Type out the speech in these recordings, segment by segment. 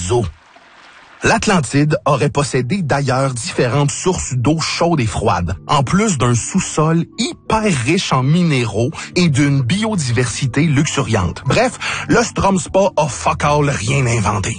eaux. L'Atlantide aurait possédé d'ailleurs différentes sources d'eau chaude et froide, en plus d'un sous-sol hyper riche en minéraux et d'une biodiversité luxuriante. Bref, le Strom Spa a fuck all rien inventé.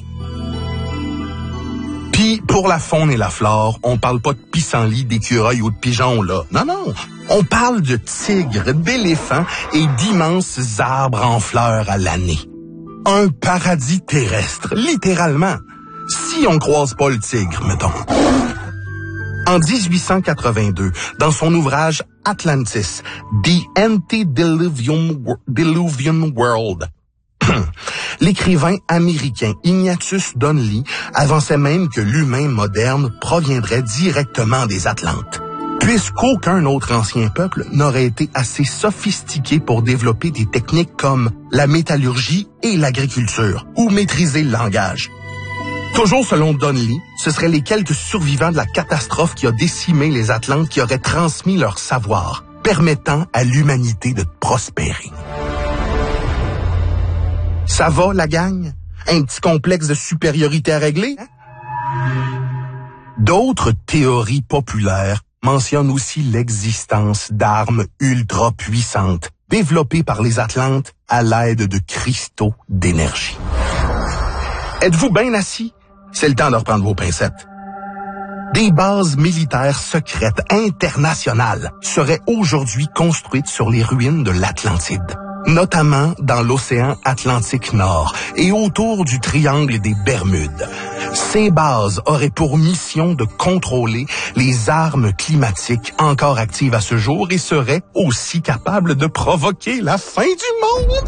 Puis, pour la faune et la flore, on parle pas de pissenlits, d'écureuils ou de pigeons, là. Non. On parle de tigres, d'éléphants et d'immenses arbres en fleurs à l'année. Un paradis terrestre, littéralement. Si on croise pas le tigre, mettons. En 1882, dans son ouvrage Atlantis, The Antediluvian World, l'écrivain américain Ignatius Donnelly avançait même que l'humain moderne proviendrait directement des Atlantes, puisqu'aucun autre ancien peuple n'aurait été assez sophistiqué pour développer des techniques comme la métallurgie et l'agriculture, ou maîtriser le langage. Toujours selon Donnelly, ce seraient les quelques survivants de la catastrophe qui a décimé les Atlantes qui auraient transmis leur savoir, permettant à l'humanité de prospérer. Ça va, la gang? Un petit complexe de supériorité à régler? D'autres théories populaires mentionnent aussi l'existence d'armes ultra puissantes, développées par les Atlantes à l'aide de cristaux d'énergie. Êtes-vous bien assis? C'est le temps de reprendre vos pincettes. Des bases militaires secrètes internationales seraient aujourd'hui construites sur les ruines de l'Atlantide, notamment dans l'océan Atlantique Nord et autour du triangle des Bermudes. Ces bases auraient pour mission de contrôler les armes climatiques encore actives à ce jour et seraient aussi capables de provoquer la fin du monde.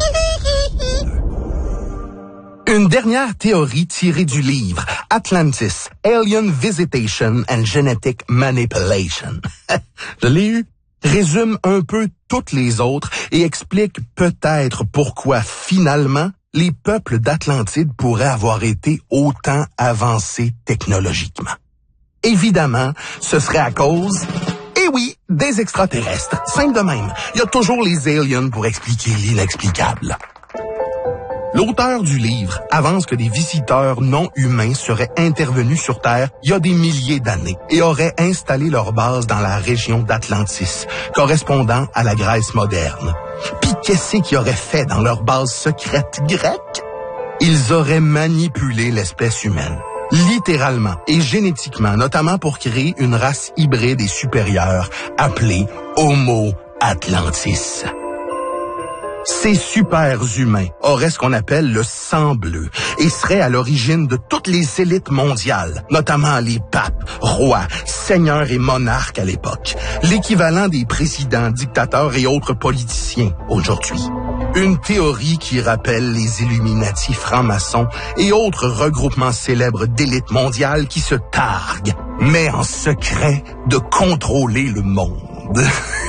Une dernière théorie tirée du livre Atlantis, Alien Visitation and Genetic Manipulation. Je l'ai eu. Résume un peu toutes les autres et explique peut-être pourquoi finalement les peuples d'Atlantide pourraient avoir été autant avancés technologiquement. Évidemment, ce serait à cause, des extraterrestres. Simple de même. Il y a toujours les aliens pour expliquer l'inexplicable. L'auteur du livre avance que des visiteurs non humains seraient intervenus sur Terre il y a des milliers d'années et auraient installé leur base dans la région d'Atlantis, correspondant à la Grèce moderne. Puis qu'est-ce qu'ils auraient fait dans leur base secrète grecque? Ils auraient manipulé l'espèce humaine, littéralement et génétiquement, notamment pour créer une race hybride et supérieure appelée Homo Atlantis. Ces super-humains auraient ce qu'on appelle le sang bleu et seraient à l'origine de toutes les élites mondiales, notamment les papes, rois, seigneurs et monarques à l'époque, l'équivalent des présidents, dictateurs et autres politiciens aujourd'hui. Une théorie qui rappelle les Illuminati francs-maçons et autres regroupements célèbres d'élites mondiales qui se targuent, mais en secret, de contrôler le monde.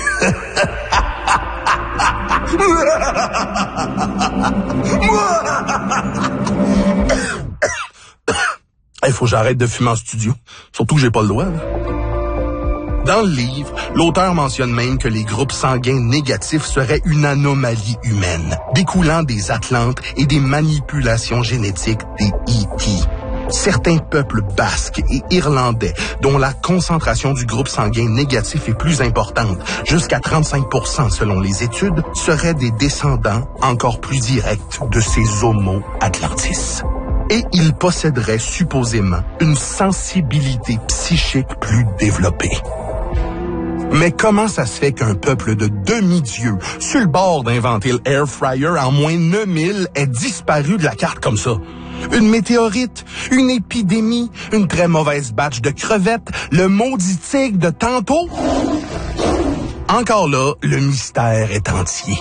Il faut que j'arrête de fumer en studio. Surtout que j'ai pas le droit. Là. Dans le livre, l'auteur mentionne même que les groupes sanguins négatifs seraient une anomalie humaine, découlant des Atlantes et des manipulations génétiques des E.T. Certains peuples basques et irlandais, dont la concentration du groupe sanguin négatif est plus importante, jusqu'à 35% selon les études, seraient des descendants encore plus directs de ces Homo Atlantis. Et ils posséderaient supposément une sensibilité psychique plus développée. Mais comment ça se fait qu'un peuple de demi-dieux, sur le bord d'inventer le air fryer en moins de 9000, ait disparu de la carte comme ça? Une météorite, une épidémie, une très mauvaise batch de crevettes, le maudit tigre de tantôt? Encore là, le mystère est entier.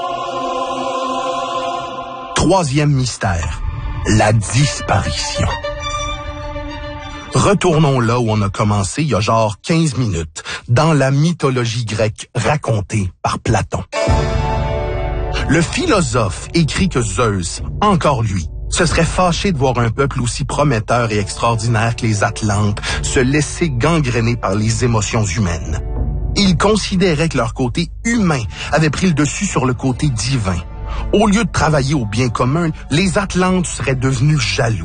Troisième mystère, la disparition. Retournons là où on a commencé il y a genre 15 minutes, dans la mythologie grecque racontée par Platon. Le philosophe écrit que Zeus, encore lui, se serait fâché de voir un peuple aussi prometteur et extraordinaire que les Atlantes se laisser gangréner par les émotions humaines. Il considérait que leur côté humain avait pris le dessus sur le côté divin. Au lieu de travailler au bien commun, les Atlantes seraient devenus jaloux.